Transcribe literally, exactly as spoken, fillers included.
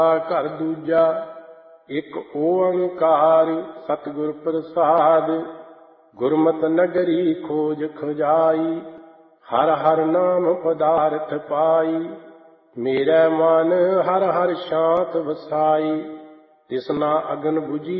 ਘਰ ਦੂਜਾ ਇੱਕ ਓੰਕਾਰ ਸਤਿਗੁਰ ਪ੍ਰਸਾਦ। ਗੁਰਮਤਿ ਨਗਰੀ ਖੋਜ ਖੁਜਾਈ ਹਰ ਹਰ ਨਾਮ ਪਦਾਰਥ ਪਾਈ। ਮੇਰੇ ਮਨ ਹਰ ਹਰ ਸ਼ਾਂਤ ਵਸਾਈ ਤਿਸਨਾ ਅਗਨ ਬੁਝੀ